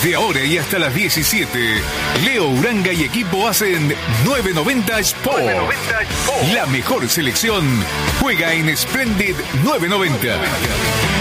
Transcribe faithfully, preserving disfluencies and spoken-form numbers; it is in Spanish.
Desde ahora y hasta las diecisiete, Leo Uranga y equipo hacen novecientos noventa Sport. novecientos noventa Sport. La mejor selección juega en Splendid novecientos noventa.